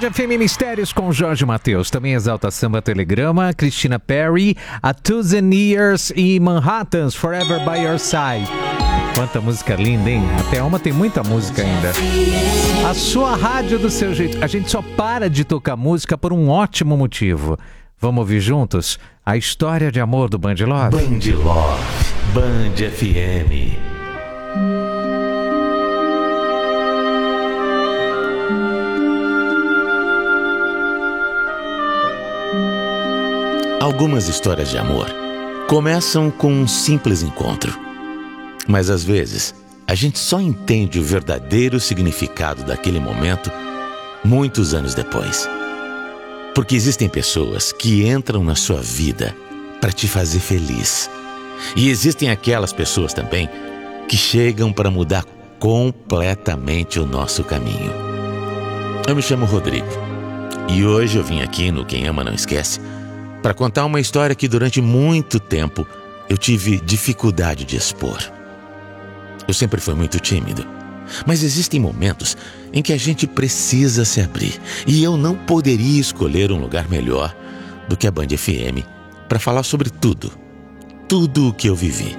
FM Mistérios com Jorge Mateus. Também Exalta Samba Telegrama, Christina Perri, A Thousand Years e Manhattan's Forever by Your Side. Quanta música linda, hein? Até uma tem muita música ainda. A sua rádio do seu jeito. A gente só para de tocar música por um ótimo motivo. Vamos ouvir juntos a história de amor do Band Love? Band Love, Band FM. Algumas histórias de amor começam com um simples encontro. Mas às vezes, a gente só entende o verdadeiro significado daquele momento muitos anos depois. Porque existem pessoas que entram na sua vida para te fazer feliz. E existem aquelas pessoas também que chegam para mudar completamente o nosso caminho. Eu me chamo Rodrigo e hoje eu vim aqui no Quem Ama Não Esquece para contar uma história que durante muito tempo eu tive dificuldade de expor. Eu sempre fui muito tímido, mas existem momentos em que a gente precisa se abrir. E eu não poderia escolher um lugar melhor do que a Band FM para falar sobre tudo o que eu vivi.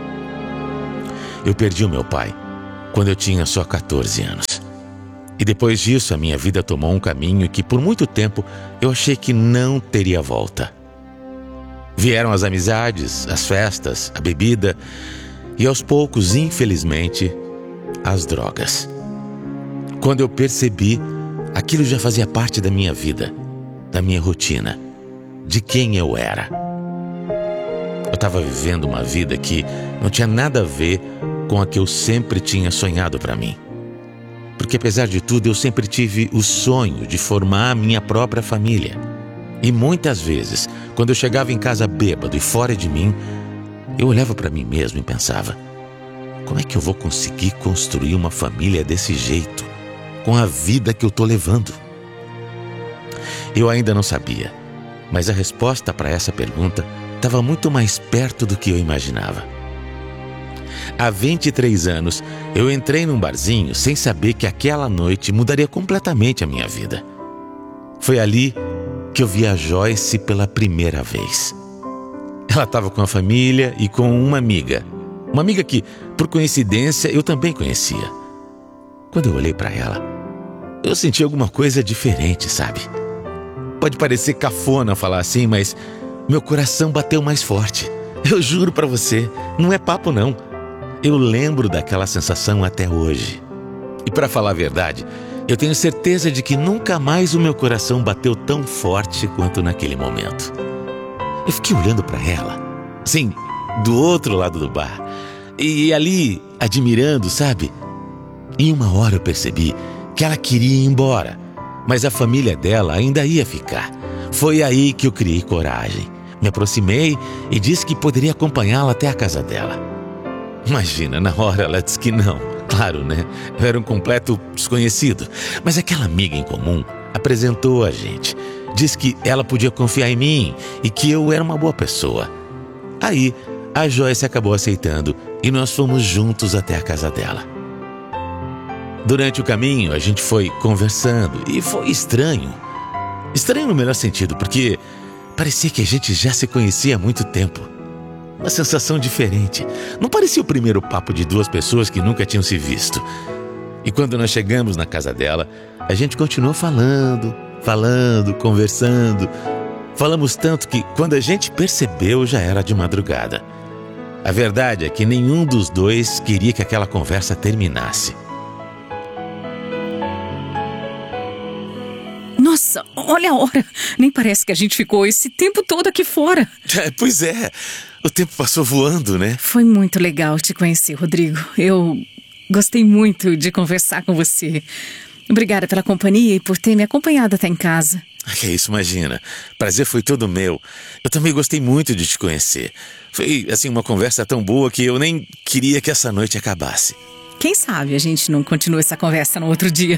Eu perdi o meu pai quando eu tinha só 14 anos. E depois disso a minha vida tomou um caminho que por muito tempo eu achei que não teria volta. Vieram as amizades, as festas, a bebida e aos poucos, infelizmente, as drogas. Quando eu percebi, aquilo já fazia parte da minha vida, da minha rotina, de quem eu era. Eu estava vivendo uma vida que não tinha nada a ver com a que eu sempre tinha sonhado para mim. Porque apesar de tudo, eu sempre tive o sonho de formar a minha própria família. E muitas vezes, quando eu chegava em casa bêbado e fora de mim, eu olhava para mim mesmo e pensava: como é que eu vou conseguir construir uma família desse jeito, com a vida que eu tô levando? Eu ainda não sabia, mas a resposta para essa pergunta estava muito mais perto do que eu imaginava. Há 23 anos, eu entrei num barzinho sem saber que aquela noite mudaria completamente a minha vida. Foi ali que eu vi a Joyce pela primeira vez. Ela estava com a família e com uma amiga que, por coincidência, eu também conhecia. Quando eu olhei para ela, eu senti alguma coisa diferente, sabe? Pode parecer cafona falar assim, mas meu coração bateu mais forte. Eu juro para você, não é papo não. Eu lembro daquela sensação até hoje. E para falar a verdade, eu tenho certeza de que nunca mais o meu coração bateu tão forte quanto naquele momento. Eu fiquei olhando para ela, assim, do outro lado do bar, e ali, admirando, sabe? Em uma hora eu percebi que ela queria ir embora, mas a família dela ainda ia ficar. Foi aí que eu criei coragem. Me aproximei e disse que poderia acompanhá-la até a casa dela. Imagina, na hora ela disse que não. Claro, né? Eu era um completo desconhecido. Mas aquela amiga em comum apresentou a gente. Disse que ela podia confiar em mim e que eu era uma boa pessoa. Aí, a Joyce acabou aceitando e nós fomos juntos até a casa dela. Durante o caminho, a gente foi conversando e foi estranho. Estranho no melhor sentido, porque parecia que a gente já se conhecia há muito tempo. Uma sensação diferente. Não parecia o primeiro papo de duas pessoas que nunca tinham se visto. E quando nós chegamos na casa dela, a gente continuou falando, conversando. Falamos tanto que quando a gente percebeu já era de madrugada. A verdade é que nenhum dos dois queria que aquela conversa terminasse. Nossa, olha a hora. Nem parece que a gente ficou esse tempo todo aqui fora. Pois é, o tempo passou voando, né? Foi muito legal te conhecer, Rodrigo. Eu gostei muito de conversar com você. Obrigada pela companhia e por ter me acompanhado até em casa. Que isso, imagina. Prazer foi todo meu. Eu também gostei muito de te conhecer. Foi, assim, uma conversa tão boa que eu nem queria que essa noite acabasse. Quem sabe a gente não continua essa conversa no outro dia.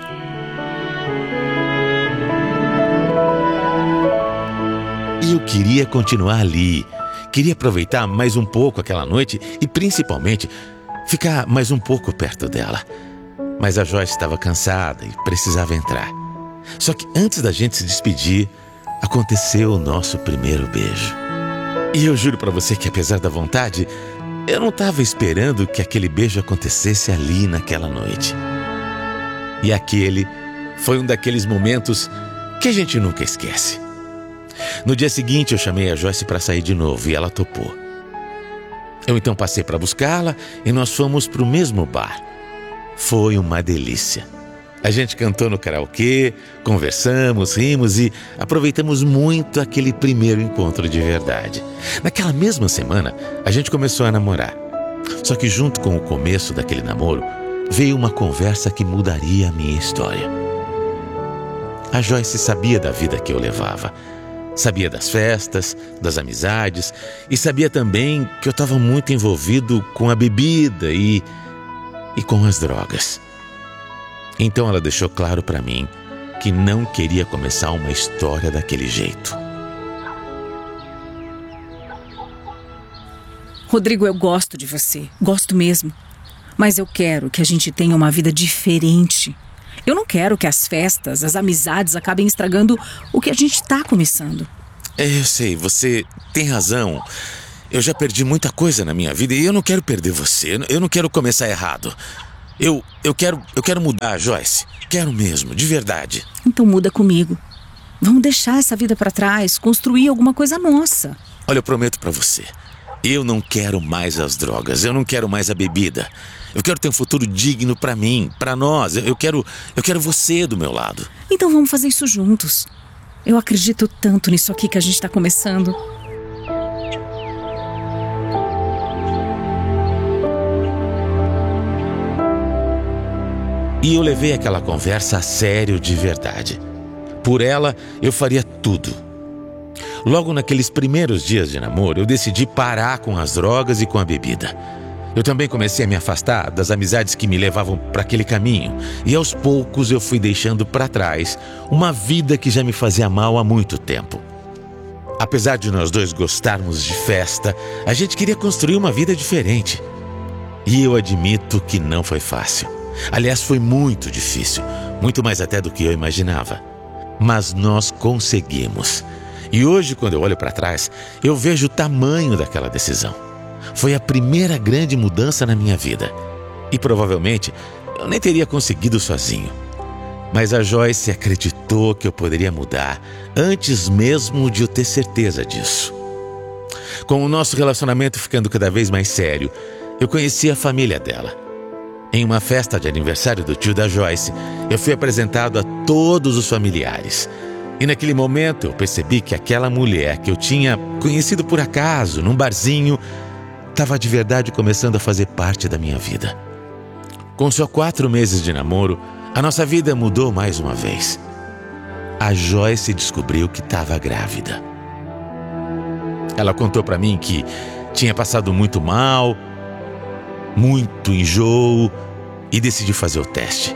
E eu queria continuar ali. Queria aproveitar mais um pouco aquela noite e, principalmente, ficar mais um pouco perto dela. Mas a Joyce estava cansada e precisava entrar. Só que antes da gente se despedir, aconteceu o nosso primeiro beijo. E eu juro pra você que, apesar da vontade, eu não estava esperando que aquele beijo acontecesse ali naquela noite. E aquele foi um daqueles momentos que a gente nunca esquece. No dia seguinte, eu chamei a Joyce para sair de novo e ela topou. Eu então passei para buscá-la e nós fomos para o mesmo bar. Foi uma delícia. A gente cantou no karaokê, conversamos, rimos e aproveitamos muito aquele primeiro encontro de verdade. Naquela mesma semana, a gente começou a namorar. Só que junto com o começo daquele namoro, veio uma conversa que mudaria a minha história. A Joyce sabia da vida que eu levava. Sabia das festas, das amizades e sabia também que eu estava muito envolvido com a bebida e com as drogas. Então ela deixou claro para mim que não queria começar uma história daquele jeito. Rodrigo, eu gosto de você, gosto mesmo. Mas eu quero que a gente tenha uma vida diferente. Eu não quero que as festas, as amizades acabem estragando o que a gente está começando. Eu sei, você tem razão. Eu já perdi muita coisa na minha vida e eu não quero perder você. Eu não quero começar errado. Eu quero mudar, Joyce. Quero mesmo, de verdade. Então muda comigo. Vamos deixar essa vida pra trás, construir alguma coisa nossa. Olha, eu prometo pra você. Eu não quero mais as drogas. Eu não quero mais a bebida. Eu quero ter um futuro digno pra mim, pra nós. Eu quero você do meu lado. Então vamos fazer isso juntos. Eu acredito tanto nisso aqui que a gente tá começando. E eu levei aquela conversa a sério de verdade. Por ela, eu faria tudo. Logo naqueles primeiros dias de namoro, eu decidi parar com as drogas e com a bebida. Eu também comecei a me afastar das amizades que me levavam para aquele caminho. E aos poucos eu fui deixando para trás uma vida que já me fazia mal há muito tempo. Apesar de nós dois gostarmos de festa, a gente queria construir uma vida diferente. E eu admito que não foi fácil. Aliás, foi muito difícil, muito mais até do que eu imaginava. Mas nós conseguimos. E hoje, quando eu olho para trás, eu vejo o tamanho daquela decisão. Foi a primeira grande mudança na minha vida. E provavelmente eu nem teria conseguido sozinho. Mas a Joyce acreditou que eu poderia mudar antes mesmo de eu ter certeza disso. Com o nosso relacionamento ficando cada vez mais sério, eu conheci a família dela. Em uma festa de aniversário do tio da Joyce, eu fui apresentado a todos os familiares. E naquele momento eu percebi que aquela mulher que eu tinha conhecido por acaso, num barzinho, estava de verdade começando a fazer parte da minha vida. Com só 4 meses de namoro, a nossa vida mudou mais uma vez. A Joyce descobriu que estava grávida. Ela contou para mim que tinha passado muito mal, muito enjoo, e decidi fazer o teste.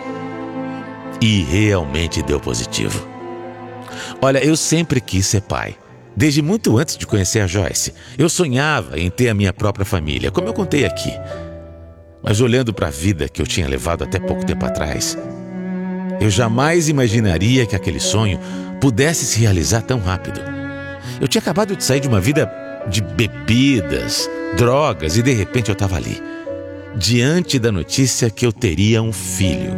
E realmente deu positivo. Olha, eu sempre quis ser pai. Desde muito antes de conhecer a Joyce, eu sonhava em ter a minha própria família, como eu contei aqui. Mas olhando para a vida que eu tinha levado até pouco tempo atrás, eu jamais imaginaria que aquele sonho pudesse se realizar tão rápido. Eu tinha acabado de sair de uma vida de bebidas, drogas, e de repente eu estava ali, diante da notícia que eu teria um filho.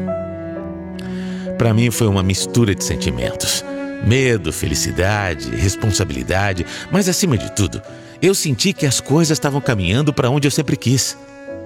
Para mim foi uma mistura de sentimentos. Medo, felicidade, responsabilidade, mas acima de tudo, eu senti que as coisas estavam caminhando para onde eu sempre quis.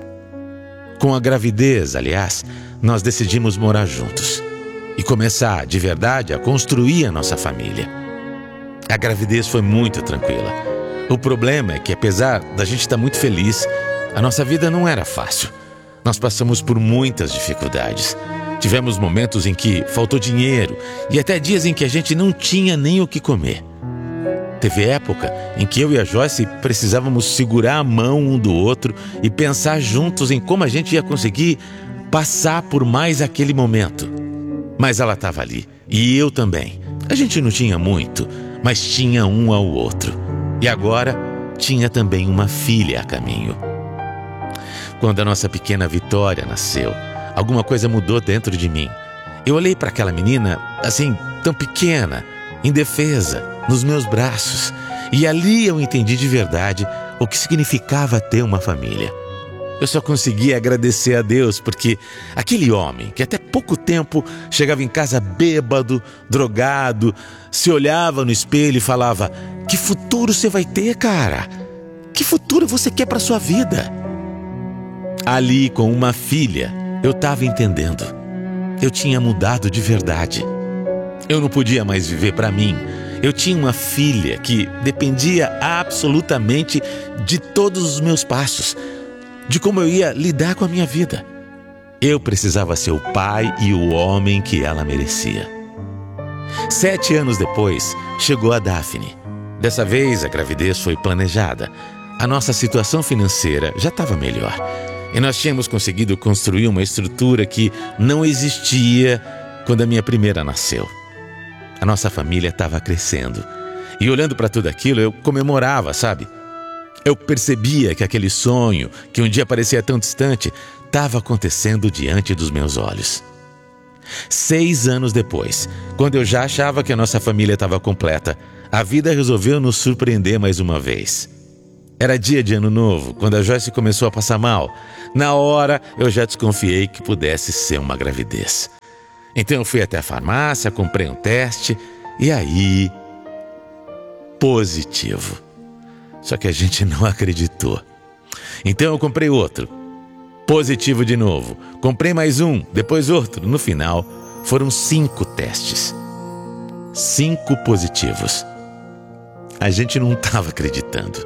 Com a gravidez, aliás, nós decidimos morar juntos e começar, de verdade, a construir a nossa família. A gravidez foi muito tranquila. O problema é que, apesar da gente estar muito feliz, a nossa vida não era fácil. Nós passamos por muitas dificuldades. Tivemos momentos em que faltou dinheiro e até dias em que a gente não tinha nem o que comer. Teve época em que eu e a Joyce precisávamos segurar a mão um do outro e pensar juntos em como a gente ia conseguir passar por mais aquele momento. Mas ela estava ali, e eu também. A gente não tinha muito, mas tinha um ao outro. E agora tinha também uma filha a caminho. Quando a nossa pequena Vitória nasceu, alguma coisa mudou dentro de mim. Eu olhei para aquela menina, assim, tão pequena, indefesa, nos meus braços. E ali eu entendi de verdade o que significava ter uma família. Eu só conseguia agradecer a Deus porque aquele homem, que até pouco tempo chegava em casa bêbado, drogado, se olhava no espelho e falava: que futuro você vai ter, cara? Que futuro você quer para sua vida? Ali, com uma filha, eu estava entendendo. Eu tinha mudado de verdade. Eu não podia mais viver para mim. Eu tinha uma filha que dependia absolutamente de todos os meus passos, de como eu ia lidar com a minha vida. Eu precisava ser o pai e o homem que ela merecia. 7 anos depois, chegou a Daphne. Dessa vez, a gravidez foi planejada. A nossa situação financeira já estava melhor. E nós tínhamos conseguido construir uma estrutura que não existia quando a minha primeira nasceu. A nossa família estava crescendo. E olhando para tudo aquilo, eu comemorava, sabe? Eu percebia que aquele sonho, que um dia parecia tão distante, estava acontecendo diante dos meus olhos. 6 anos depois, quando eu já achava que a nossa família estava completa, a vida resolveu nos surpreender mais uma vez. Era dia de ano novo, quando a Joyce começou a passar mal. Na hora, eu já desconfiei que pudesse ser uma gravidez. Então eu fui até a farmácia, comprei um teste e aí... positivo. Só que a gente não acreditou. Então eu comprei outro. Positivo de novo. Comprei mais um, depois outro. No final, foram 5 testes. 5 positivos. A gente não estava acreditando.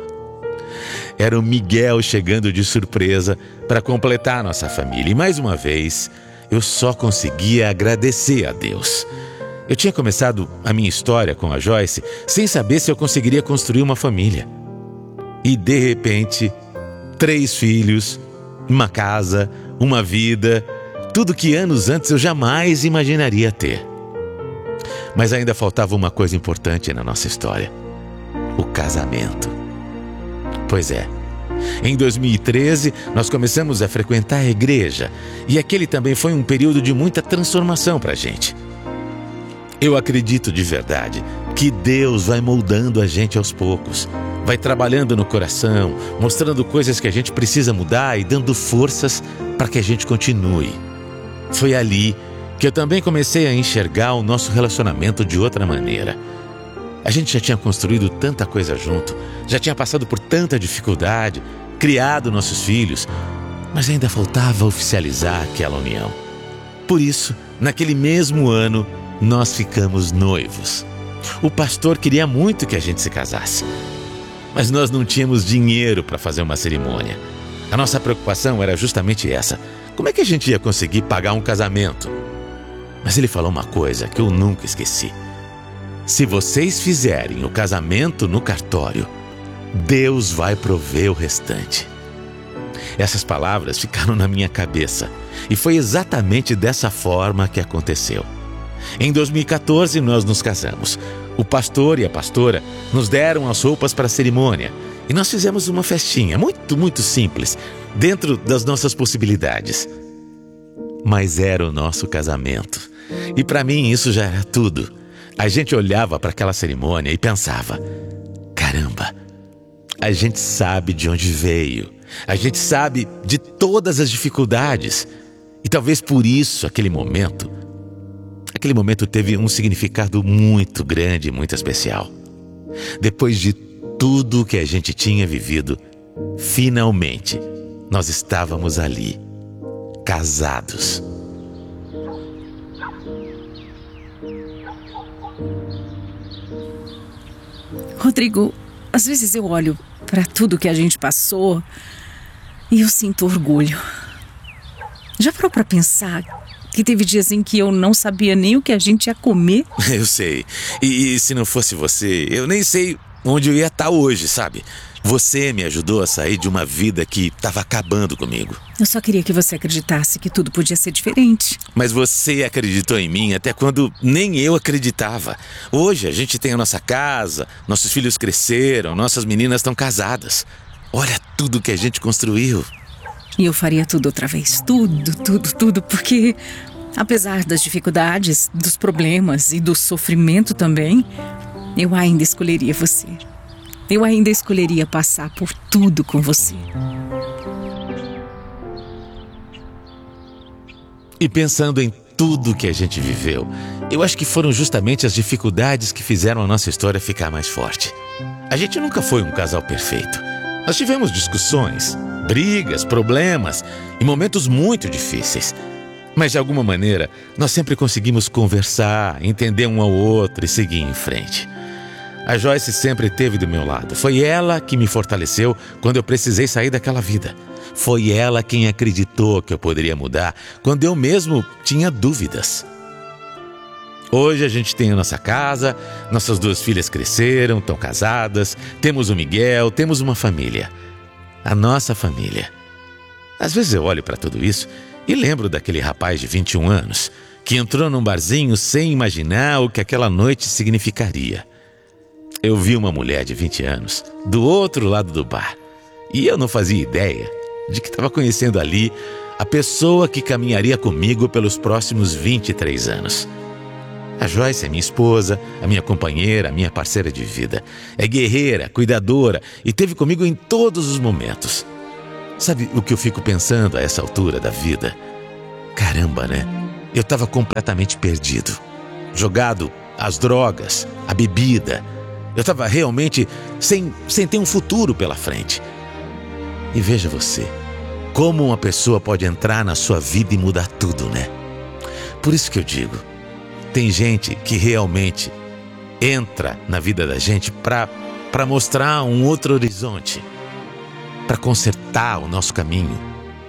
Era o Miguel chegando de surpresa para completar a nossa família. E mais uma vez, eu só conseguia agradecer a Deus. Eu tinha começado a minha história com a Joyce sem saber se eu conseguiria construir uma família. E de repente, 3 filhos, uma casa, uma vida, tudo que anos antes eu jamais imaginaria ter. Mas ainda faltava uma coisa importante na nossa história: o casamento. Pois é, em 2013 nós começamos a frequentar a igreja e aquele também foi um período de muita transformação para a gente. Eu acredito de verdade que Deus vai moldando a gente aos poucos, vai trabalhando no coração, mostrando coisas que a gente precisa mudar e dando forças para que a gente continue. Foi ali que eu também comecei a enxergar o nosso relacionamento de outra maneira. A gente já tinha construído tanta coisa junto, já tinha passado por tanta dificuldade, criado nossos filhos, mas ainda faltava oficializar aquela união. Por isso, naquele mesmo ano, nós ficamos noivos. O pastor queria muito que a gente se casasse, mas nós não tínhamos dinheiro para fazer uma cerimônia. A nossa preocupação era justamente essa: como é que a gente ia conseguir pagar um casamento? Mas ele falou uma coisa que eu nunca esqueci: se vocês fizerem o casamento no cartório, Deus vai prover o restante. Essas palavras ficaram na minha cabeça e foi exatamente dessa forma que aconteceu. Em 2014 nós nos casamos. O pastor e a pastora nos deram as roupas para a cerimônia e nós fizemos uma festinha muito simples, dentro das nossas possibilidades. Mas era o nosso casamento e para mim isso já era tudo. A gente olhava para aquela cerimônia e pensava: caramba, a gente sabe de onde veio, a gente sabe de todas as dificuldades. E talvez por isso aquele momento teve um significado muito grande e muito especial. Depois de tudo que a gente tinha vivido, finalmente nós estávamos ali, casados. Rodrigo, às vezes eu olho para tudo que a gente passou e eu sinto orgulho. Já parou para pensar que teve dias em que eu não sabia nem o que a gente ia comer? Eu sei. E se não fosse você, eu nem sei onde eu ia estar hoje, sabe? Você me ajudou a sair de uma vida que estava acabando comigo. Eu só queria que você acreditasse que tudo podia ser diferente. Mas você acreditou em mim até quando nem eu acreditava. Hoje a gente tem a nossa casa, nossos filhos cresceram, nossas meninas estão casadas. Olha tudo que a gente construiu. E eu faria tudo outra vez. Tudo, porque Apesar das dificuldades, dos problemas e do sofrimento também, eu ainda escolheria você. Eu ainda escolheria passar por tudo com você. E pensando em tudo que a gente viveu, eu acho que foram justamente as dificuldades que fizeram a nossa história ficar mais forte. A gente nunca foi um casal perfeito. Nós tivemos discussões, brigas, problemas e momentos muito difíceis. Mas de alguma maneira, nós sempre conseguimos conversar, entender um ao outro e seguir em frente. A Joyce sempre esteve do meu lado. Foi ela que me fortaleceu quando eu precisei sair daquela vida. Foi ela quem acreditou que eu poderia mudar quando eu mesmo tinha dúvidas. Hoje a gente tem a nossa casa, nossas 2 filhas cresceram, estão casadas, temos o Miguel, temos uma família. A nossa família. Às vezes eu olho para tudo isso e lembro daquele rapaz de 21 anos que entrou num barzinho sem imaginar o que aquela noite significaria. Eu vi uma mulher de 20 anos do outro lado do bar e eu não fazia ideia de que estava conhecendo ali a pessoa que caminharia comigo pelos próximos 23 anos. A Joyce é minha esposa, a minha companheira, a minha parceira de vida. É guerreira, cuidadora e esteve comigo em todos os momentos. Sabe o que eu fico pensando a essa altura da vida? Caramba, né? Eu estava completamente perdido. Jogado às drogas, à bebida. Eu estava realmente sem ter um futuro pela frente. E veja você, como uma pessoa pode entrar na sua vida e mudar tudo, né? Por isso que eu digo, tem gente que realmente entra na vida da gente para mostrar um outro horizonte, para consertar o nosso caminho,